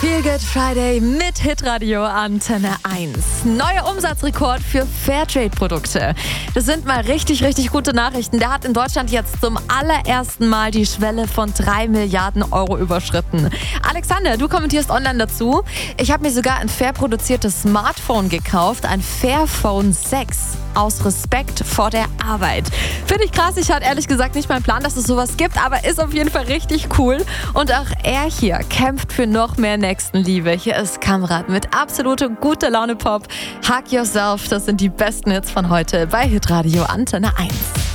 Feel Good Friday mit Hitradio Antenne 1. Neuer Umsatzrekord für Fairtrade-Produkte. Das sind mal richtig, richtig gute Nachrichten. Der hat in Deutschland jetzt zum allerersten Mal die Schwelle von 3 Milliarden Euro überschritten. Alexander, du kommentierst online dazu. Ich habe mir sogar ein fair produziertes Smartphone gekauft, ein Fairphone 6. Aus Respekt vor der Arbeit. Finde ich krass. Ich hatte ehrlich gesagt nicht meinen Plan, dass es sowas gibt, aber ist auf jeden Fall richtig cool. Und auch er hier kämpft für noch mehr Nächstenliebe. Hier ist Kamrat mit absolute gute Laune Pop. Hug Yourself, das sind die besten Hits von heute bei Hitradio Antenne 1.